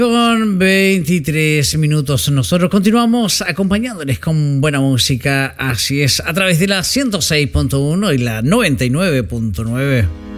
Con 23 minutos nosotros continuamos acompañándoles con buena música, así es, a través de la 106.1 y la 99.9.